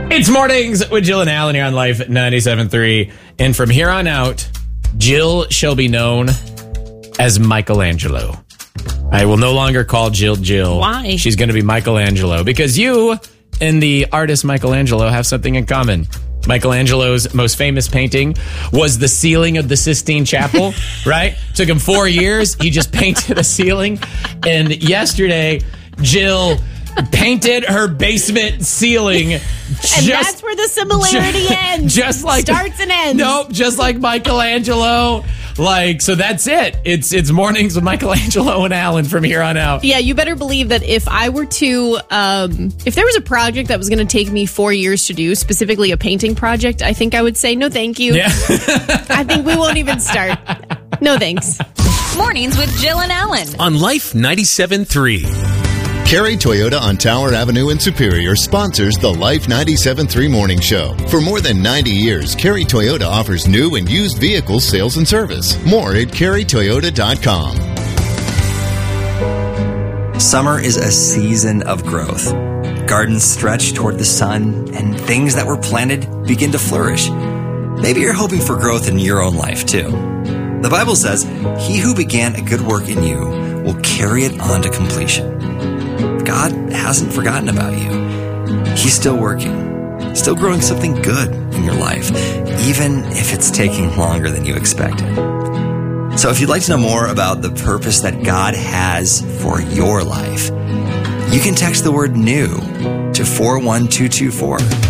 It's Mornings with Jill and Alan here on Life 97.3. And from here on out, Jill shall be known as Michelangelo. I will no longer call Jill. Why? She's going to be Michelangelo because you and the artist Michelangelo have something in common. Michelangelo's most famous painting was the ceiling of the Sistine Chapel, right? Took him 4 years. He just painted a ceiling. And yesterday, Jill painted her basement ceiling. And that's where the similarity ends. Just like starts and ends. Nope, just like Michelangelo. So that's it. It's Mornings with Michelangelo and Alan from here on out. Yeah, you better believe that if I were to, if there was a project that was going to take me 4 years to do, specifically a painting project, I think I would say no thank you. Yeah. I think we won't even start. No thanks. Mornings with Jill and Alan on Life 97.3. Carey Toyota on Tower Avenue in Superior sponsors the Life 97.3 Morning Show. For more than 90 years, Carey Toyota offers new and used vehicle sales and service. More at careytoyota.com. Summer is a season of growth. Gardens stretch toward the sun, and things that were planted begin to flourish. Maybe you're hoping for growth in your own life, too. The Bible says, "He who began a good work in you will carry it on to completion." God hasn't forgotten about you. He's still working, still growing something good in your life, even if it's taking longer than you expected. So if you'd like to know more about the purpose that God has for your life, you can text the word NEW to 41224.